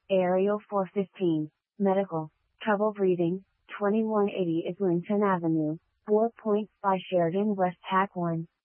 Aerial 415, Medical, Trouble Breathing, 2180 Islington Avenue, 4.5 Sheridan West Hack 1.